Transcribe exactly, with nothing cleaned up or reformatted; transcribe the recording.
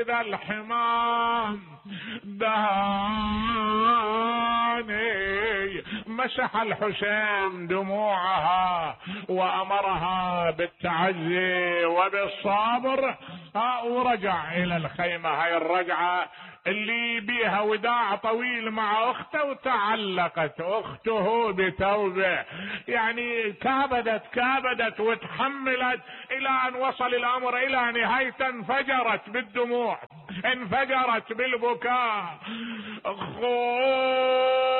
إذا الحمام دهاني. مسح الحسين دموعها وأمرها بالتعزي وبالصبر، ورجع إلى الخيمة. هاي الرجعة اللي بيها وداع طويل مع أخته، وتعلقت أخته بثوبه، يعني كابدت كابدت وتحملت إلى أن وصل الأمر إلى نهاية انفجرت بالدموع، انفجرت بالبكاء.